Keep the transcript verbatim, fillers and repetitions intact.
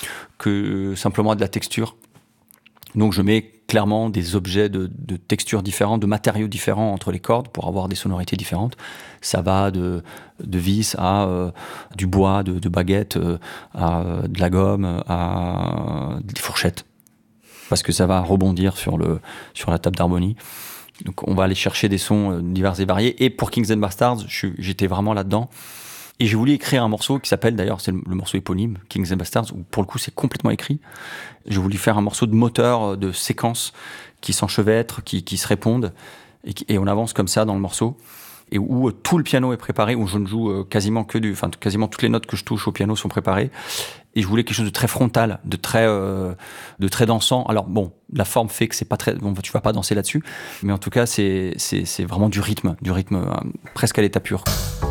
que simplement de la texture. Donc je mets clairement des objets de, de textures différentes, de matériaux différents entre les cordes pour avoir des sonorités différentes. Ça va de, de vis à euh, du bois, de, de baguettes, euh, à euh, de la gomme, à des fourchettes. Parce que ça va rebondir sur, le, sur la table d'harmonie. Donc on va aller chercher des sons divers et variés. Et pour Kings and Bastards, je, j'étais vraiment là-dedans. Et j'ai voulu écrire un morceau qui s'appelle, d'ailleurs, c'est le, le morceau éponyme, Kings and Bastards, où pour le coup c'est complètement écrit. J'ai voulu faire un morceau de moteur, de séquences qui s'enchevêtrent, qui, qui se répondent, et, qui, et on avance comme ça dans le morceau, et où, où tout le piano est préparé, où je ne joue quasiment que du, enfin quasiment toutes les notes que je touche au piano sont préparées. Et je voulais quelque chose de très frontal, de très, euh, de très dansant. Alors bon, la forme fait que c'est pas très, bon, tu vas pas danser là-dessus, mais en tout cas c'est, c'est, c'est vraiment du rythme, du rythme euh, presque à l'état pur.